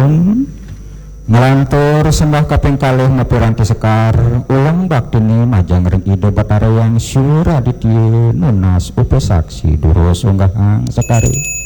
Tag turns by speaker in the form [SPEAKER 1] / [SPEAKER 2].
[SPEAKER 1] Melantur sembah kaping kalih mapiranti sekar ulang baktini majang ring ide Batareyang Syuraditya Nunas upi saksi durus unggahang sekari